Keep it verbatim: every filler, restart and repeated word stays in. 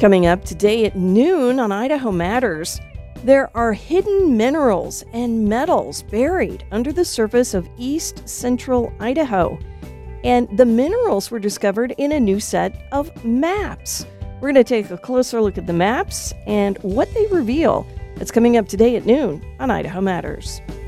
Coming up today at noon on Idaho Matters, there are hidden minerals and metals buried under the surface of east central Idaho. And the minerals were discovered in a new set of maps. We're going to take a closer look at the maps and what they reveal. It's coming up today at noon on Idaho Matters.